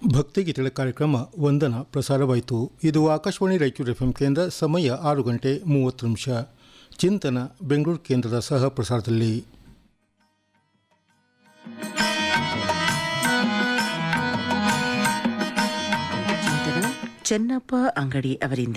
ಭಕ್ತಿಗೀತೆಗಳ ಕಾರ್ಯಕ್ರಮ ವಂದನ ಪ್ರಸಾರವಾಯಿತು. ಇದು ಆಕಾಶವಾಣಿ ರಾಯಚೂರು ಎಫ್ಎಂ ಕೇಂದ್ರ. ಸಮಯ 6:30 ಚಿಂತನ ಬೆಂಗಳೂರು ಕೇಂದ್ರದ ಸಹ ಪ್ರಸಾರದಲ್ಲಿ. ಚೆನ್ನಪ್ಪ ಅಂಗಡಿ ಅವರಿಂದ.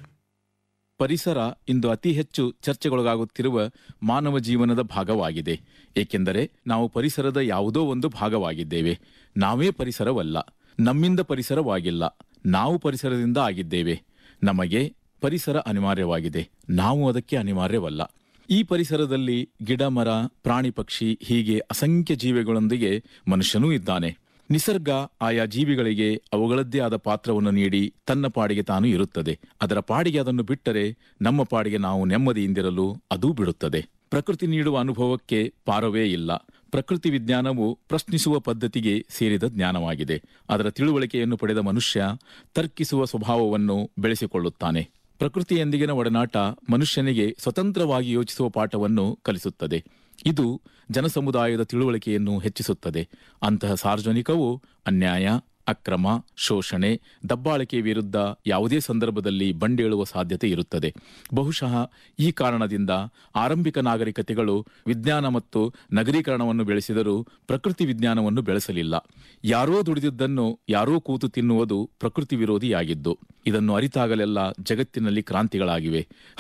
ಪರಿಸರ ಇಂದು ಅತಿ ಹೆಚ್ಚು ಚರ್ಚೆಗೊಳಗಾಗುತ್ತಿರುವ ಮಾನವ ಜೀವನದ ಭಾಗವಾಗಿದೆ. ಏಕೆಂದರೆ ನಾವು ಪರಿಸರದ ಯಾವುದೋ ಒಂದು ಭಾಗವಾಗಿದ್ದೇವೆ. ನಾವೇ ಪರಿಸರವಲ್ಲ, ನಮ್ಮಿಂದ ಪರಿಸರವಾಗಿಲ್ಲ, ನಾವು ಪರಿಸರದಿಂದ ಆಗಿದ್ದೇವೆ. ನಮಗೆ ಪರಿಸರ ಅನಿವಾರ್ಯವಾಗಿದೆ, ನಾವು ಅದಕ್ಕೆ ಅನಿವಾರ್ಯವಲ್ಲ. ಈ ಪರಿಸರದಲ್ಲಿ ಗಿಡ, ಮರ, ಪ್ರಾಣಿ, ಪಕ್ಷಿ ಹೀಗೆ ಅಸಂಖ್ಯ ಜೀವಿಗಳೊಂದಿಗೆ ಮನುಷ್ಯನೂ ಇದ್ದಾನೆ. ನಿಸರ್ಗ ಆಯಾ ಜೀವಿಗಳಿಗೆ ಅವುಗಳದ್ದೇ ಆದ ಪಾತ್ರವನ್ನು ನೀಡಿ ತನ್ನ ಪಾಡಿಗೆ ತಾನು ಇರುತ್ತದೆ. ಅದರ ಪಾಡಿಗೆ ಅದನ್ನು ಬಿಟ್ಟರೆ ನಮ್ಮ ಪಾಡಿಗೆ ನಾವು ನೆಮ್ಮದಿಯಿಂದಿರಲು ಅದೂ ಬಿಡುತ್ತದೆ. ಪ್ರಕೃತಿ ನೀಡುವ ಅನುಭವಕ್ಕೆ ಪಾರವೇ ಇಲ್ಲ. ಪ್ರಕೃತಿ ವಿಜ್ಞಾನವು ಪ್ರಶ್ನಿಸುವ ಪದ್ಧತಿಗೆ ಸೇರಿದ ಜ್ಞಾನವಾಗಿದೆ. ಅದರ ತಿಳುವಳಿಕೆಯನ್ನು ಪಡೆದ ಮನುಷ್ಯ ತರ್ಕಿಸುವ ಸ್ವಭಾವವನ್ನು ಬೆಳೆಸಿಕೊಳ್ಳುತ್ತಾನೆ. ಪ್ರಕೃತಿಯೊಂದಿಗಿನ ಒಡನಾಟ ಮನುಷ್ಯನಿಗೆ ಸ್ವತಂತ್ರವಾಗಿ ಯೋಚಿಸುವ ಪಾಠವನ್ನು ಕಲಿಸುತ್ತದೆ. ಇದು ಜನಸಮುದಾಯದ ತಿಳುವಳಿಕೆಯನ್ನು ಹೆಚ್ಚಿಸುತ್ತದೆ. ಅಂತಹ ಸಾರ್ವಜನಿಕವು ಅನ್ಯಾಯ, ಅಕ್ರಮ, ಶೋಷಣೆ, ದಬ್ಬಾಳಿಕೆ ವಿರುದ್ಧ ಯಾವುದೇ ಸಂದರ್ಭದಲ್ಲಿ ಬಂಡೇಳುವ ಸಾಧ್ಯತೆ ಇರುತ್ತದೆ. ಬಹುಶಃ ಈ ಕಾರಣದಿಂದ ಆರಂಭಿಕ ನಾಗರಿಕತೆಗಳು ವಿಜ್ಞಾನ ಮತ್ತು ನಗರೀಕರಣವನ್ನು ಬೆಳೆಸಿದರೂ ಪ್ರಕೃತಿ ವಿಜ್ಞಾನವನ್ನು ಬೆಳೆಸಲಿಲ್ಲ. ಯಾರೋ ದುಡಿದಿದ್ದನ್ನು ಯಾರೋ ಕೂತು ತಿನ್ನುವುದು ಪ್ರಕೃತಿ ವಿರೋಧಿಯಾಗಿದ್ದು, ಇದನ್ನು ಅರಿತಾಗಲೆಲ್ಲ ಜಗತ್ತಿನಲ್ಲಿ ಕ್ರಾಂತಿಗಳಾಗಿವೆ.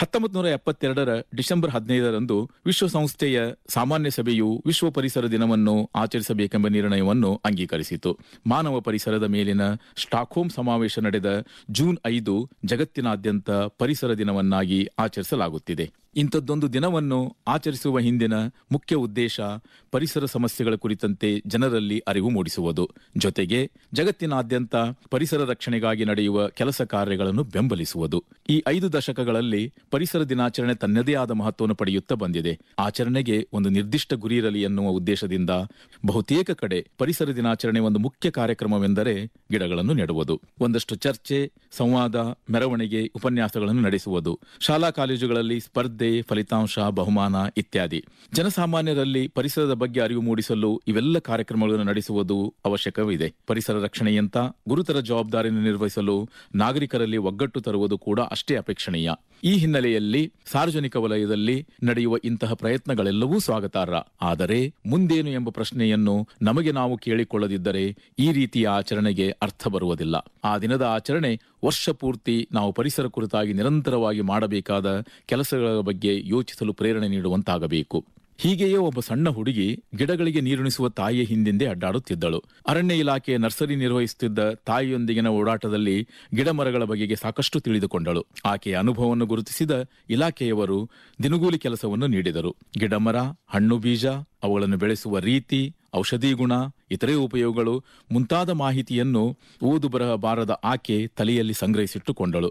1972 ಡಿಸೆಂಬರ್ 15 ವಿಶ್ವಸಂಸ್ಥೆಯ ಸಾಮಾನ್ಯ ಸಭೆಯು ವಿಶ್ವ ಪರಿಸರ ದಿನವನ್ನು ಆಚರಿಸಬೇಕೆಂಬ ನಿರ್ಣಯವನ್ನು ಅಂಗೀಕರಿಸಿತು. ಮಾನವ ಪರಿಸರದ ಮೇಲಿನ ಸ್ಟಾಕ್ಹೋಮ್ ಸಮಾವೇಶ ನಡೆದ ಜೂನ್ 5 ಜಗತ್ತಿನಾದ್ಯಂತ ಪರಿಸರ ದಿನವನ್ನಾಗಿ ಆಚರಿಸಲಾಗುತ್ತಿದೆ. ಇಂಥದ್ದೊಂದು ದಿನವನ್ನು ಆಚರಿಸುವ ಹಿಂದಿನ ಮುಖ್ಯ ಉದ್ದೇಶ ಪರಿಸರ ಸಮಸ್ಯೆಗಳ ಕುರಿತಂತೆ ಜನರಲ್ಲಿ ಅರಿವು ಮೂಡಿಸುವುದು, ಜೊತೆಗೆ ಜಗತ್ತಿನಾದ್ಯಂತ ಪರಿಸರ ರಕ್ಷಣೆಗಾಗಿ ನಡೆಯುವ ಕೆಲಸ ಕಾರ್ಯಗಳನ್ನು ಬೆಂಬಲಿಸುವುದು. ಈ 5 ದಶಕಗಳಲ್ಲಿ ಪರಿಸರ ದಿನಾಚರಣೆ ತನ್ನದೇ ಆದ ಮಹತ್ವವನ್ನು ಪಡೆಯುತ್ತಾ ಬಂದಿದೆ. ಆಚರಣೆಗೆ ಒಂದು ನಿರ್ದಿಷ್ಟ ಗುರಿ ಇರಲಿ ಎನ್ನುವ ಉದ್ದೇಶದಿಂದ ಬಹುತೇಕ ಕಡೆ ಪರಿಸರ ದಿನಾಚರಣೆ ಒಂದು ಮುಖ್ಯ ಕಾರ್ಯಕ್ರಮವೆಂದರೆ ಗಿಡಗಳನ್ನು ನೆಡುವುದು. ಒಂದಷ್ಟು ಚರ್ಚೆ, ಸಂವಾದ, ಮೆರವಣಿಗೆ, ಉಪನ್ಯಾಸಗಳನ್ನು ನಡೆಸುವುದು, ಶಾಲಾ ಕಾಲೇಜುಗಳಲ್ಲಿ ಸ್ಪರ್ಧೆ, ಫಲಿತಾಂಶ, ಬಹುಮಾನ ಇತ್ಯಾದಿ. ಜನಸಾಮಾನ್ಯರಲ್ಲಿ ಪರಿಸರದ ಬಗ್ಗೆ ಅರಿವು ಮೂಡಿಸಲು ಇವೆಲ್ಲ ಕಾರ್ಯಕ್ರಮಗಳನ್ನು ನಡೆಸುವುದು ಅವಶ್ಯಕವಿದೆ. ಪರಿಸರ ರಕ್ಷಣೆಯಂತ ಗುರುತರ ಜವಾಬ್ದಾರಿಯನ್ನು ನಿರ್ವಹಿಸಲು ನಾಗರಿಕರಲ್ಲಿ ಒಗ್ಗಟ್ಟು ತರುವುದು ಕೂಡ ಅಷ್ಟೇ ಅಪೇಕ್ಷಣೀಯ. ಈ ಹಿನ್ನೆಲೆಯಲ್ಲಿ ಸಾರ್ವಜನಿಕ ವಲಯದಲ್ಲಿ ನಡೆಯುವ ಇಂತಹ ಪ್ರಯತ್ನಗಳೆಲ್ಲವೂ ಸ್ವಾಗತಾರ್ಹ. ಆದರೆ ಮುಂದೇನು ಎಂಬ ಪ್ರಶ್ನೆಯನ್ನು ನಮಗೆ ನಾವು ಕೇಳಿಕೊಳ್ಳದಿದ್ದರೆ ಈ ರೀತಿಯ ಆಚರಣೆಗೆ ಅರ್ಥ ಬರುವುದಿಲ್ಲ. ಆ ದಿನದ ಆಚರಣೆ ವರ್ಷ ಪೂರ್ತಿ ನಾವು ಪರಿಸರ ಕುರಿತಾಗಿ ನಿರಂತರವಾಗಿ ಮಾಡಬೇಕಾದ ಕೆಲಸಗಳ ಬಗ್ಗೆ ಯೋಚಿಸಲು ಪ್ರೇರಣೆ ನೀಡುವಂತಾಗಬೇಕು. ಹೀಗೆಯೇ ಒಬ್ಬ ಸಣ್ಣ ಹುಡುಗಿ ಗಿಡಗಳಿಗೆ ನೀರುಣಿಸುವ ತಾಯಿಯ ಹಿಂದಿಂದೆ ಅಡ್ಡಾಡುತ್ತಿದ್ದಳು. ಅರಣ್ಯ ಇಲಾಖೆಯ ನರ್ಸರಿ ನಿರ್ವಹಿಸುತ್ತಿದ್ದ ತಾಯಿಯೊಂದಿಗಿನ ಓಡಾಟದಲ್ಲಿ ಗಿಡ ಮರಗಳ ಬಗೆಗೆ ಸಾಕಷ್ಟು ತಿಳಿದುಕೊಂಡಳು. ಆಕೆಯ ಅನುಭವವನ್ನು ಗುರುತಿಸಿದ ಇಲಾಖೆಯವರು ದಿನಗೂಲಿ ಕೆಲಸವನ್ನು ನೀಡಿದರು. ಗಿಡ ಮರ, ಹಣ್ಣು ಬೀಜ, ಅವುಗಳನ್ನು ಬೆಳೆಸುವ ರೀತಿ, ಔಷಧಿ ಗುಣ, ಇತರೆ ಉಪಯೋಗಗಳು ಮುಂತಾದ ಮಾಹಿತಿಯನ್ನು ಓದು ಬರಹ ಬಾರದ ಆಕೆ ತಲೆಯಲ್ಲಿ ಸಂಗ್ರಹಿಸಿಟ್ಟುಕೊಂಡಳು.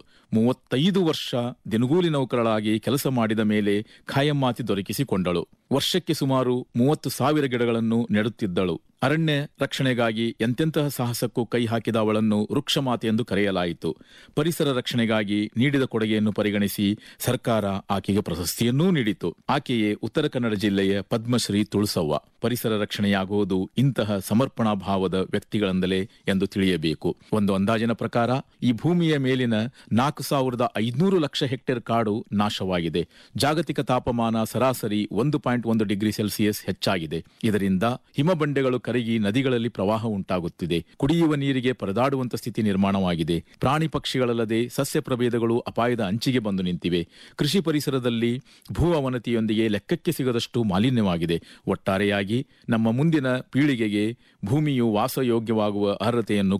35 ವರ್ಷ ದಿನಗೂಲಿ ನೌಕರಳಾಗಿ ಕೆಲಸ ಮಾಡಿದ ಮೇಲೆ ಖಾಯಂ ದೊರಕಿಸಿಕೊಂಡಳು. ವರ್ಷಕ್ಕೆ ಸುಮಾರು 30,000 ಗಿಡಗಳನ್ನು ನೆಡುತ್ತಿದ್ದಳು. ಅರಣ್ಯ ರಕ್ಷಣೆಗಾಗಿ ಎಂತೆಂತಹ ಸಾಹಸಕ್ಕೂ ಕೈ ಹಾಕಿದ ಅವಳನ್ನು ವೃಕ್ಷಮಾತೆ ಎಂದು ಕರೆಯಲಾಯಿತು. ಪರಿಸರ ರಕ್ಷಣೆಗಾಗಿ ನೀಡಿದ ಕೊಡುಗೆಯನ್ನು ಪರಿಗಣಿಸಿ ಸರ್ಕಾರ ಆಕೆಗೆ ಪ್ರಶಸ್ತಿಯನ್ನೂ ನೀಡಿತು. ಆಕೆಯೇ ಉತ್ತರ ಕನ್ನಡ ಜಿಲ್ಲೆಯ ಪದ್ಮಶ್ರೀ ತುಳಸವ್ವ. ಪರಿಸರ ರಕ್ಷಣೆಯಾಗುವುದು ಇಂತಹ ಸಮರ್ಪಣಾ ಭಾವದ ವ್ಯಕ್ತಿಗಳಿಂದಲೇ ಎಂದು ತಿಳಿಯಬೇಕು. ಒಂದು ಅಂದಾಜಿನ ಪ್ರಕಾರ ಈ ಭೂಮಿಯ ಮೇಲಿನ 4,500 ಲಕ್ಷ ಹೆಕ್ಟೇರ್ ಕಾಡು ನಾಶವಾಗಿದೆ. ಜಾಗತಿಕ ತಾಪಮಾನ ಸರಾಸರಿ 1.1 ಡಿಗ್ರಿ ಸೆಲ್ಸಿಯಸ್ ಹೆಚ್ಚಾಗಿದೆ. ಇದರಿಂದ ಹಿಮಬಂಡೆಗಳು ಕರಗಿ ನದಿಗಳಲ್ಲಿ ಪ್ರವಾಹ ಉಂಟಾಗುತ್ತಿದೆ. ಕುಡಿಯುವ ನೀರಿಗೆ ಪರದಾಡುವಂತ ಸ್ಥಿತಿ ನಿರ್ಮಾಣವಾಗಿದೆ. ಪ್ರಾಣಿ ಪಕ್ಷಿಗಳಲ್ಲದೆ ಸಸ್ಯ ಪ್ರಭೇದಗಳು ಅಪಾಯದ ಅಂಚಿಗೆ ಬಂದು ನಿಂತಿವೆ. ಕೃಷಿ ಪರಿಸರದಲ್ಲಿ ಭೂ ಅವನತಿಯೊಂದಿಗೆ ಲೆಕ್ಕಕ್ಕೆ ಸಿಗದಷ್ಟು ಮಾಲಿನ್ಯವಾಗಿದೆ. ಒಟ್ಟಾರೆಯಾಗಿ ನಮ್ಮ ಮುಂದಿನ ಪೀಳಿಗೆಗೆ ಭೂಮಿಯು ವಾಸಯೋಗ್ಯವಾಗುವ ಅರ್ಹತೆಯನ್ನು